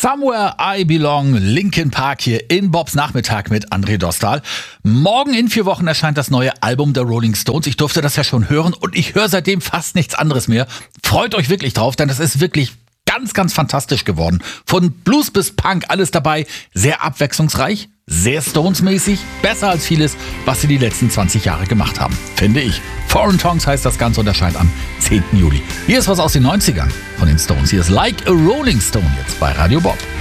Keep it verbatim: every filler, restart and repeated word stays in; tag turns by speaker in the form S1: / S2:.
S1: Somewhere I Belong, Linkin Park hier in Bobs Nachmittag mit André Dostal. Morgen in vier Wochen erscheint das neue Album der Rolling Stones. Ich durfte das ja schon hören und ich höre seitdem fast nichts anderes mehr. Freut euch wirklich drauf, denn das ist wirklich ganz, ganz fantastisch geworden. Von Blues bis Punk, alles dabei. Sehr abwechslungsreich, sehr Stones-mäßig, besser als vieles, was sie die letzten zwanzig Jahre gemacht haben, finde ich. Foreign Tongues heißt das Ganze und erscheint am zehnten Juli. Hier ist was aus den neunzigern von den Stones. Hier ist Like a Rolling Stone jetzt bei Radio Bob.